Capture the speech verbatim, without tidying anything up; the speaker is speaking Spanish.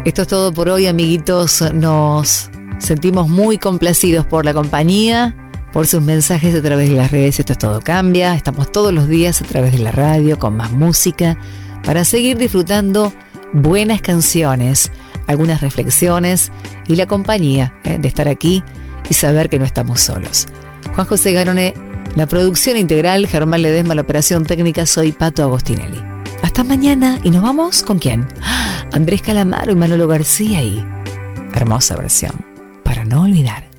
Esto es todo por hoy, amiguitos. Nos sentimos muy complacidos por la compañía, por sus mensajes a través de las redes. Esto es Todo Cambia. Estamos todos los días a través de la radio con más música para seguir disfrutando buenas canciones, algunas reflexiones y la compañía ¿eh? de estar aquí y saber que no estamos solos. Juan José Garone, la producción integral, Germán Ledesma, la operación técnica, soy Pato Agostinelli. Hasta mañana y nos vamos ¿con quién? Andrés Calamaro y Manolo García y hermosa versión para no olvidar.